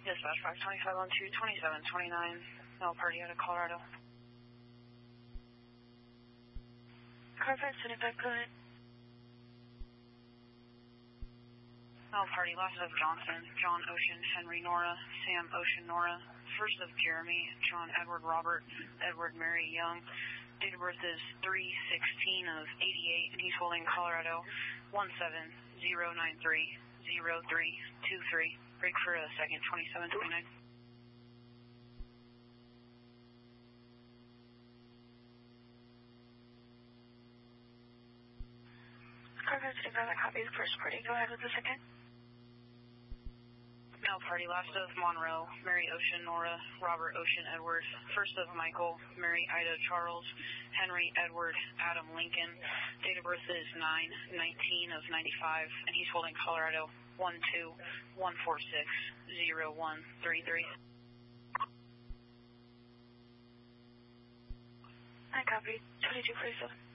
Dispatch 52512, 2729, male party out of Colorado. Carfax 75, go ahead. Male party, last of Johnson, John Ocean, Henry Nora, Sam Ocean Nora, first of Jeremy, John Edward Robert, Edward Mary Young. Date of birth is 3/16 of 88, and he's holding Colorado 170930323. Break for a second, 2729. Carfax 75, I copy the first party. Go ahead with the second. Male party, last of Monroe, Mary Ocean Nora, Robert Ocean Edward, first of Michael, Mary Ida Charles, Henry Edward Adam Lincoln. Date of birth is 9/19 of 95, and he's holding Colorado 121460133. I copy 2247.